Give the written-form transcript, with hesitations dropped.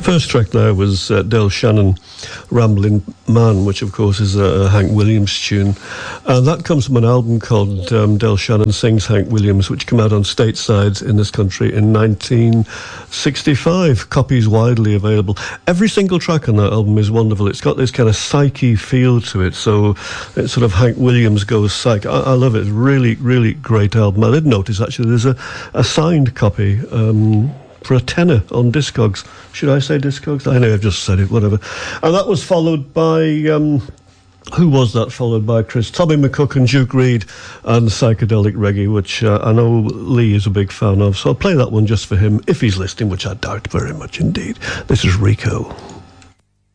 The first track there was Del Shannon, Ramblin' Man, which of course is a Hank Williams tune. And that comes from an album called Del Shannon Sings Hank Williams, which came out on Stateside in this country in 1965. Copies widely available. Every single track on that album is wonderful. It's got this kind of psyche feel to it. So it's sort of Hank Williams goes psych. I love it. It's really, really great album. I did notice actually there's a signed copy for a tenner on Discogs. Should I say Discogs? I know I've just said it, whatever. And that was followed by, who was that followed by, Chris? Tommy McCook and Duke Reid and Psychedelic Reggae, which I know Lee is a big fan of. So I'll play that one just for him, if he's listening, which I doubt very much indeed. This is Rico.